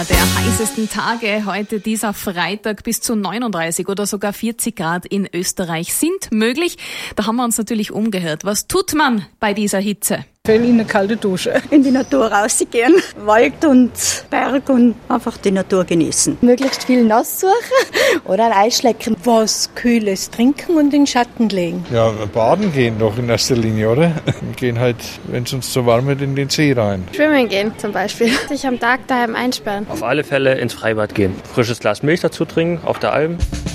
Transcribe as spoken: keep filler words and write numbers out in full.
Der heißesten Tage heute, dieser Freitag, bis zu neununddreißig oder sogar vierzig Grad in Österreich sind möglich. Da haben wir uns natürlich umgehört. Was tut man bei dieser Hitze? In eine kalte Dusche. In die Natur rausgehen, Wald und Berg und einfach die Natur genießen. Möglichst viel nass suchen oder ein Eis schlecken. Was Kühles trinken und in den Schatten legen. Ja, baden gehen doch in erster Linie, oder? Wir gehen halt, wenn es uns zu warm wird, in den See rein. Schwimmen gehen zum Beispiel. Sich am Tag daheim einsperren. Auf alle Fälle ins Freibad gehen. Frisches Glas Milch dazu trinken auf der Alm.